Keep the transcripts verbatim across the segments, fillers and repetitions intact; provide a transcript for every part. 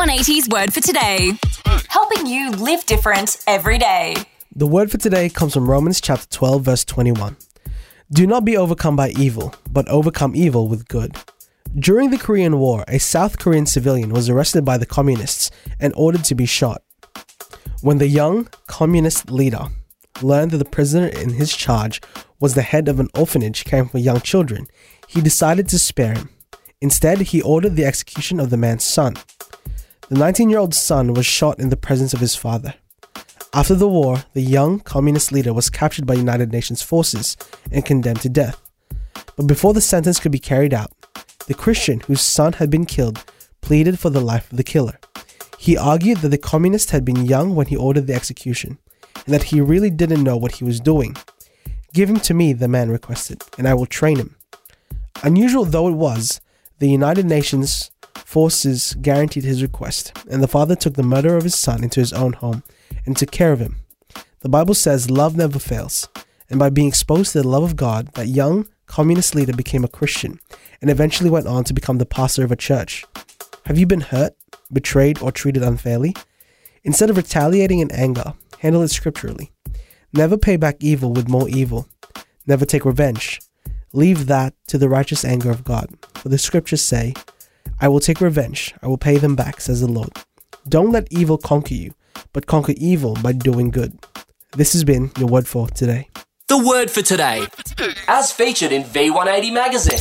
one eighty's Word for Today, helping you live different every day. The word for today comes from Romans chapter twelve, verse twenty-one. Do not be overcome by evil, but overcome evil with good. During the Korean War, a South Korean civilian was arrested by the communists and ordered to be shot. When the young communist leader learned that the prisoner in his charge was the head of an orphanage caring for young children, he decided to spare him. Instead, he ordered the execution of the man's son. The nineteen-year-old son was shot in the presence of his father. After the war, the young communist leader was captured by United Nations forces and condemned to death. But before the sentence could be carried out, the Christian whose son had been killed pleaded for the life of the killer. He argued that the communist had been young when he ordered the execution, and that he really didn't know what he was doing. Give him to me, the man requested, and I will train him. Unusual though it was, the United Nations forces guaranteed his request, and the father took the murderer of his son into his own home and took care of him. The Bible says love never fails, and by being exposed to the love of God, that young communist leader became a Christian and eventually went on to become the pastor of a church. Have you been hurt, betrayed, or treated unfairly? Instead of retaliating in anger, handle it scripturally. Never pay back evil with more evil. Never take revenge. Leave that to the righteous anger of God. For the scriptures say, I will take revenge, I will pay them back, says the Lord. Don't let evil conquer you, but conquer evil by doing good. This has been your word for today. The word for today, as featured in V one eighty magazine.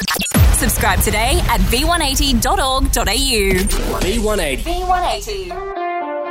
Subscribe today at v one eighty dot org dot a u. V one eighty. V one eighty.